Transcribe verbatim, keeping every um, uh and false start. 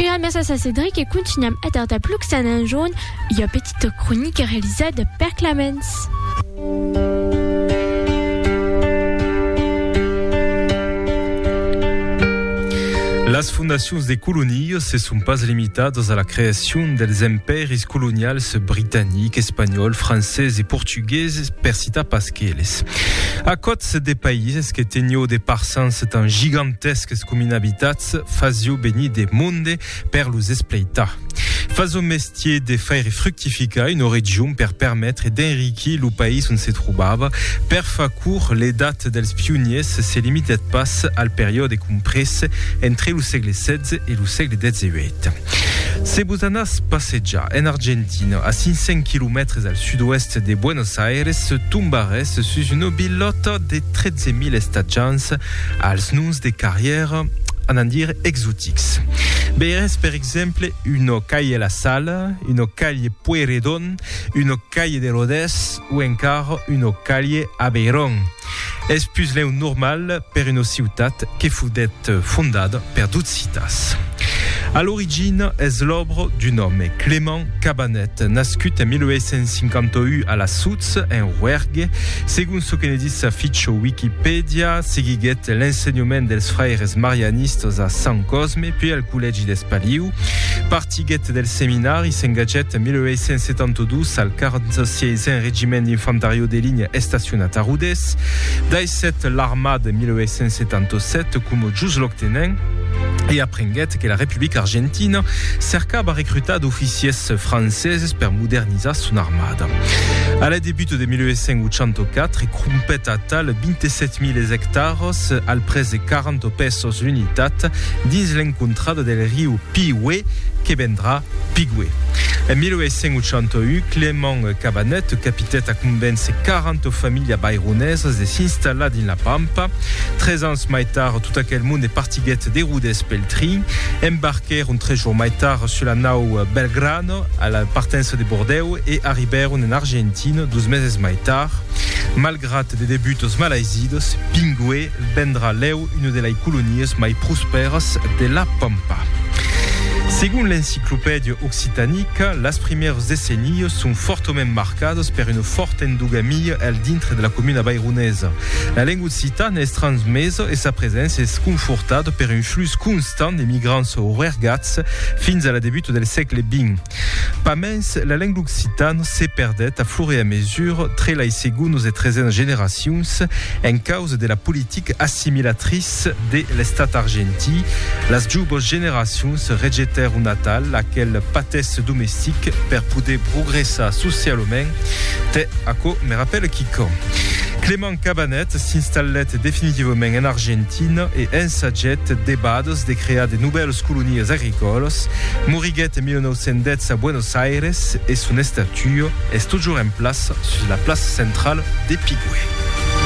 Merci à Cédric et continuons à être plus que ça un jaune. Il y a une petite chronique réalisée de Père Clemens. Las fundacions de colonies se sont pas limitades à la création des impérios colonials britanniques, espagnols, français et portugais per citar pasqueles. A côte des pays que tenio de parsans tan gigantesques comme inhabitats, fazio beni de monde per los espleita. Faz o mestier de faire fructificar une région per permettre d'enriquir le pays on se trouvava, per fa court les dates dels pionniers se limitent pas al période compresse entre le segle setze et le segle dix-huit. Se vous anas passejar en Argentine a cinq cents kilomètres al sud-ouest de Buenos Aires, tombares sur une bilote de tretze mille estagians als noms de carrières à en dire exotiques. Beres per exemple une caille La Salle, une caille Pueyrredon, une caille de Rodez ou encore une caille Aveyron. És plus leu normal per une ciutat que fudet fondada per douze citas. À l'origine és l'obra d'un homme, Clément Cabanet, nascut en mille huit cent cinquante-un à la Soutz, en Rouergue. Segons ce que ne dit sa fiche Wikipédia, seguiguet l'enseignement dels frères marianistes a Sant Cosme, puis al Col·legi d'Espaliu. Partiguet del seminari, s'engaget en mille huit cent soixante-douze al quarante-sixième régiment d'infanteria de ligne estacionat a Rodez. Daisset l'armada en mille huit cent soixante-dix-sept comme justlotenent et apprenguet que la République argentine cercava recrutar d'officiers françaises per modernitzar son armada. À la début de mille huit cent quatre-vingt-quatre, crumpet a tal vingt-sept mille hectares al près de quarante pesos l'unitat dins l'encontrada del riu Pihue que vendrà Pigüe. En mille huit cent quatre-vingt-un, Clément Cabanet capitet a convèncer quarante familles bayroneses de s'installer dans la Pampa. treize ans mai tard, tout aquel monde est partiguet de Rodez Peltri, embarquer un tres jours mai tard sur la nau Belgrano à la partance de Bordeaux et arribèrent en Argentine douze meses mai tard. Malgrat des débuts malaisidos, Pigüe vendrà leu une de les colonies mai prosperas de la Pampa. Según l'encyclopédia occitanique, les premières décennies sont fortement marquées par une forte endogamie al dintre de la commune bayronaise. La langue occitane est transmise et sa présence est confortée par un flux constant de migrants rouergats fins à la début du siècle vint. Pas mince, la langue occitane s'est perdue à fur et à mesure très les secondes et treizième générations en cause de la politique assimilatrice de l'État argentin. Les jeunes générations se rejetèrent au natal, laquelle patesse domestique per poder progresser socialement, te ako me rappelle Kiko. Clément Cabanet s'installait définitivement en Argentine et ensaget débats de créer de nouvelles colonies agricoles. Moriguet en mille neuf cent dix à Buenos Aires et son statue est toujours en place sur la place centrale de Pigüe.